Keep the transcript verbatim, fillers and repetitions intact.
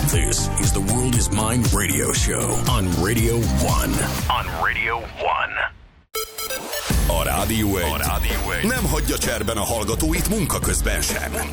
This is the World is Mine radio show on Radio One. On Radio One. A Rádió egy, a Rádió egy nem hagyja cserben a hallgatóit munka közben sem.